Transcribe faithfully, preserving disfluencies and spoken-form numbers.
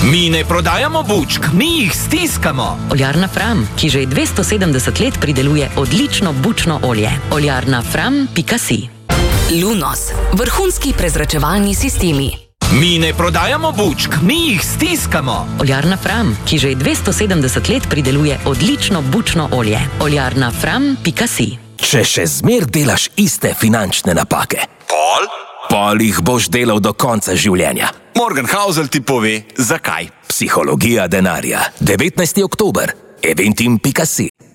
Mi ne prodajamo bučk, mi jih stiskamo. Oljarna Fram, ki že dvesto sedemdeset let prideluje odlično bučno olje. Oljarna Fram pika si. Lunos, vrhunski prezračevalni sistemi. Mi ne prodajamo bučk, mi jih stiskamo. Oljarna Fram, ki že dvesto sedemdeset let prideluje odlično bučno olje. Oljarna Fram pika si. Če še zmer delaš iste finančne napake, Pol? pol jih boš delal do konca življenja. Morgan Housel ti pove, zakaj. Psihologija denarja. devetnajsti oktober. eventim pika si.